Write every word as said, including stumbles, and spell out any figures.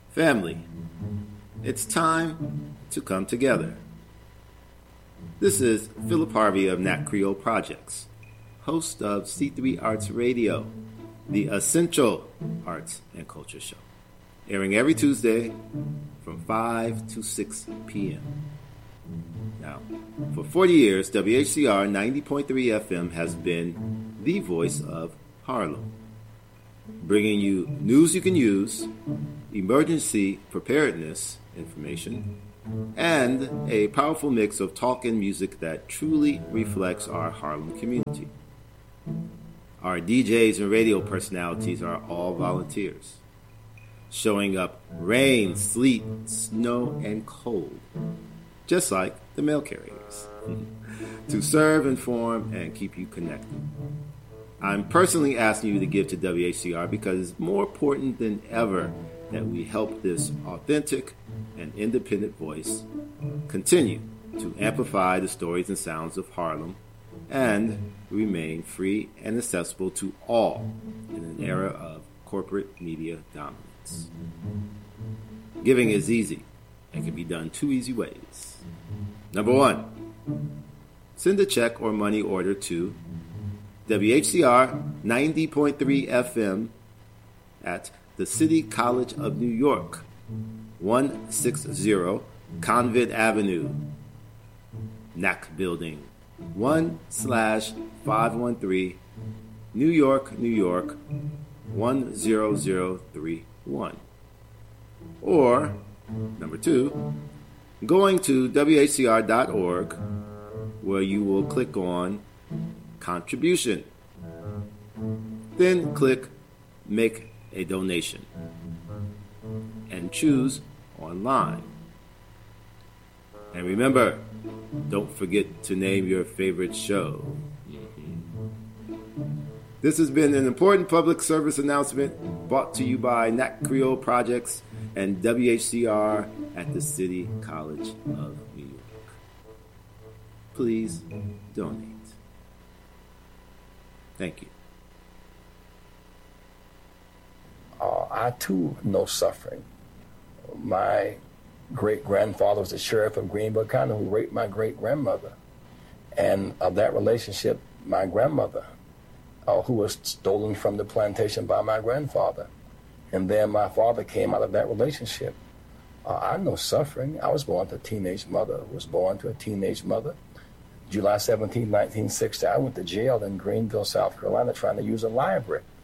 Family, it's time to come together. This is Philip Harvey of Nat Creole Projects, host of C three Arts Radio, the essential arts and culture show, airing every Tuesday from five to six p.m. Now, for forty years, W H C R ninety point three F M has been the voice of Harlem, bringing you news you can use, emergency preparedness information, and a powerful mix of talk and music that truly reflects our Harlem community. Our D Js and radio personalities are all volunteers, showing up rain, sleet, snow, and cold, just like the mail carriers, to serve, inform, and keep you connected. I'm personally asking you to give to W H C R because it's more important than ever that we help this authentic and independent voice continue to amplify the stories and sounds of Harlem and remain free and accessible to all in an era of corporate media dominance. Giving is easy and can be done two easy ways. Number one, send a check or money order to W H C R ninety point three F M at the City College of New York, one sixty Convent Avenue, N A C Building, one slash five one three, New York, New York, one zero zero three one. Or, number two, going to W H C R dot org, where you will click on Contribution. Then click Make a Donation and choose Online. And remember, don't forget to name your favorite show. This has been an important public service announcement brought to you by Nat Creole Projects and W H C R at the City College of New York. Please donate. Thank you. Uh, I too know suffering. My great-grandfather was the sheriff of Greenville County who raped my great-grandmother. And of that relationship, my grandmother, uh, who was stolen from the plantation by my grandfather. And then my father came out of that relationship. Uh, I know suffering. I was born to a teenage mother, was born to a teenage mother. July seventeenth, nineteen sixty, I went to jail in Greenville, South Carolina, trying to use a library.